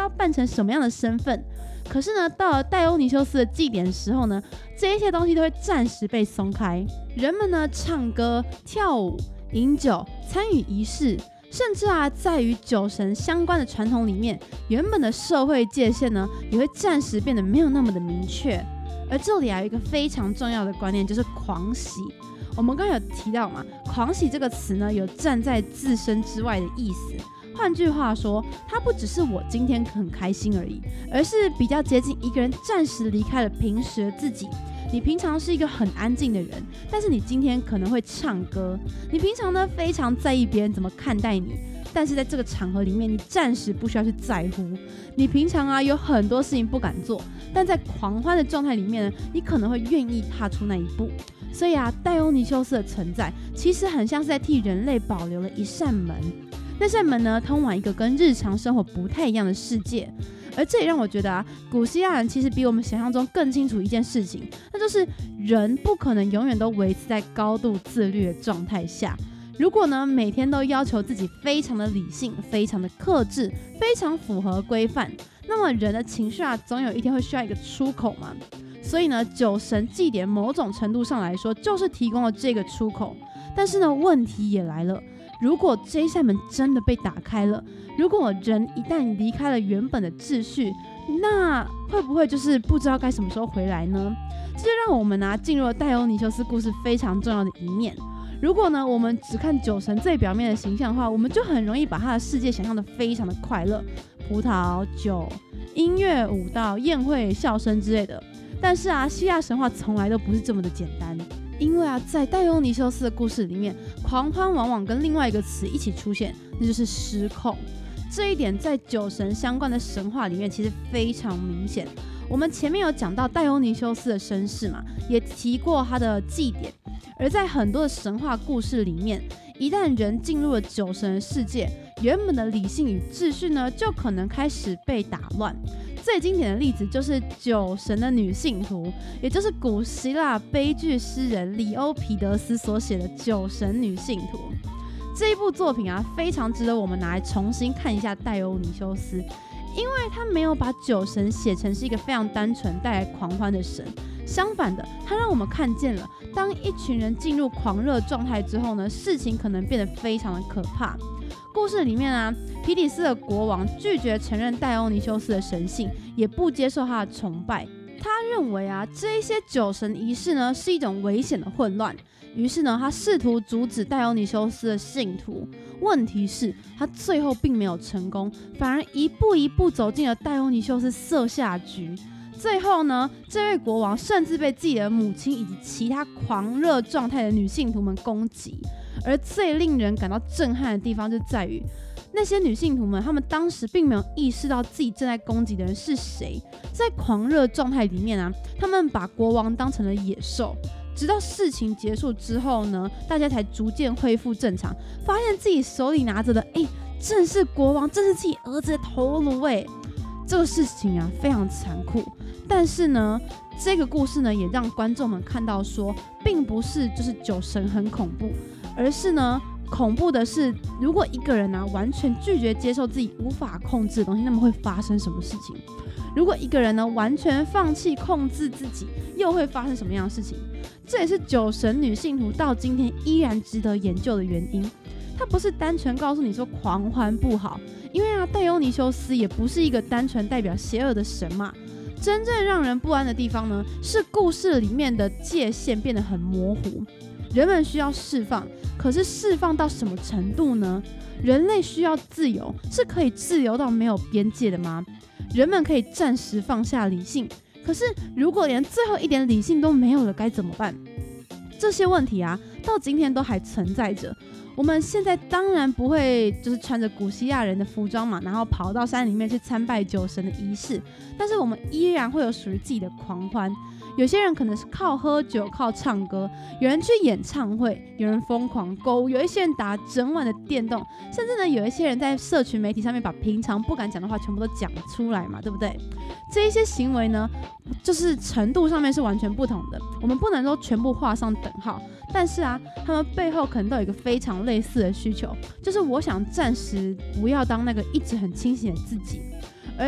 要扮成什么样的身份。可是呢，到了戴欧尼修斯的祭典的时候呢，这一些东西都会暂时被松开。人们呢，唱歌、跳舞、饮酒、参与仪式，甚至在与酒神相关的传统里面，原本的社会界限呢，也会暂时变得没有那么的明确。而这里有一个非常重要的观念，就是狂喜。我们刚刚有提到嘛，狂喜这个词呢，有站在自身之外的意思。换句话说，它不只是我今天很开心而已，而是比较接近一个人暂时离开了平时的自己。你平常是一个很安静的人，但是你今天可能会唱歌。你平常呢非常在意别人怎么看待你，但是在这个场合里面，你暂时不需要去在乎。你平常有很多事情不敢做，但在狂欢的状态里面呢，你可能会愿意踏出那一步。所以戴欧尼修斯的存在，其实很像是在替人类保留了一扇门。那扇门呢，通往一个跟日常生活不太一样的世界。而这也让我觉得古希腊人其实比我们想象中更清楚一件事情，那就是人不可能永远都维持在高度自律的状态下。如果呢每天都要求自己非常的理性、非常的克制、非常符合规范，那么人的情绪总有一天会需要一个出口嘛。所以呢，酒神祭典某种程度上来说，就是提供了这个出口。但是呢，问题也来了。如果这一扇门真的被打开了，如果人一旦离开了原本的秩序，那会不会就是不知道该什么时候回来呢？这就让我们进入了戴欧尼修斯故事非常重要的一面。如果呢我们只看酒神最表面的形象的话，我们就很容易把他的世界想象的非常的快乐，葡萄酒、音乐、舞蹈、宴会、笑声之类的。但是希腊神话从来都不是这么的简单。因为在戴欧尼修斯的故事里面，狂欢往往跟另外一个词一起出现，那就是失控。这一点在酒神相关的神话里面其实非常明显。我们前面有讲到戴欧尼修斯的身世嘛，也提过他的祭典。而在很多的神话故事里面，一旦人进入了酒神的世界，原本的理性与秩序呢，就可能开始被打乱。最经典的例子就是酒神的女信徒，也就是古希腊悲剧诗人里欧皮德斯所写的《酒神女信徒》。这一部作品非常值得我们拿来重新看一下戴欧尼修斯，因为他没有把酒神写成是一个非常单纯带来狂欢的神，相反的，他让我们看见了当一群人进入狂热状态之后呢，事情可能变得非常的可怕。故事里面皮底斯的国王拒绝承认戴欧尼修斯的神性，也不接受他的崇拜。他认为这一些酒神仪式呢是一种危险的混乱，于是呢他试图阻止戴欧尼修斯的信徒。问题是他最后并没有成功，反而一步一步走进了戴欧尼修斯设下局。最后呢，这位国王甚至被自己的母亲以及其他狂热状态的女信徒们攻击。而最令人感到震撼的地方就在于，那些女信徒们，她们当时并没有意识到自己正在攻击的人是谁。在狂热状态里面她们把国王当成了野兽。直到事情结束之后呢，大家才逐渐恢复正常，发现自己手里拿着的，正是国王，正是自己儿子的头颅。这个事情非常残酷。但是呢，这个故事呢，也让观众们看到说，并不是就是酒神很恐怖，而是呢，恐怖的是，如果一个人完全拒绝接受自己无法控制的东西，那么会发生什么事情？如果一个人呢完全放弃控制自己，又会发生什么样的事情？这也是酒神女信徒到今天依然值得研究的原因。它不是单纯告诉你说狂欢不好，因为戴欧尼修斯也不是一个单纯代表邪恶的神嘛。真正让人不安的地方呢，是故事里面的界限变得很模糊。人们需要释放，可是释放到什么程度呢？人类需要自由，是可以自由到没有边界的吗？人们可以暂时放下理性，可是如果连最后一点理性都没有了，该怎么办？这些问题到今天都还存在着。我们现在当然不会就是穿着古希腊人的服装嘛，然后跑到山里面去参拜酒神的仪式，但是我们依然会有属于自己的狂欢。有些人可能是靠喝酒、靠唱歌，有人去演唱会，有人疯狂购物，有一些人打整晚的电动，甚至呢有一些人在社群媒体上面把平常不敢讲的话全部都讲出来嘛，对不对？这一些行为呢，就是程度上面是完全不同的，我们不能说全部画上等号，但是他们背后可能都有一个非常类似的需求，就是我想暂时不要当那个一直很清醒的自己。